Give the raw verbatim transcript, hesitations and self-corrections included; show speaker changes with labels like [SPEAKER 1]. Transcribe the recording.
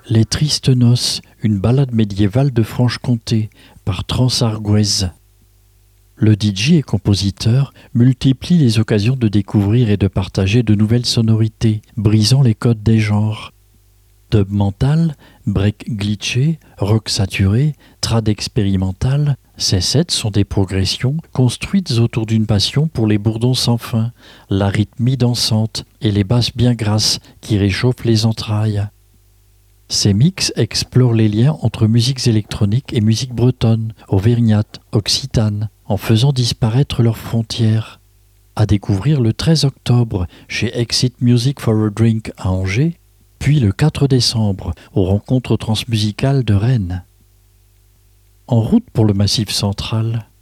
[SPEAKER 1] Les Tristes Noces, une ballade médiévale de Franche-Comté, par Transarguez. Le D J et compositeur multiplie les occasions de découvrir et de partager de nouvelles sonorités, brisant les codes des genres. Dub mental, break glitché, rock saturé, trad expérimental, ces sets sont des progressions construites autour d'une passion pour les bourdons sans fin, la rythmie dansante et les basses bien grasses qui réchauffent les entrailles. Ces mix explorent les liens entre musiques électroniques et musique bretonne, auvergnate, occitane, en faisant disparaître leurs frontières. À découvrir le treize octobre chez Exit Music for a Drink à Angers, puis le quatre décembre aux rencontres transmusicales de Rennes. En route pour le Massif central,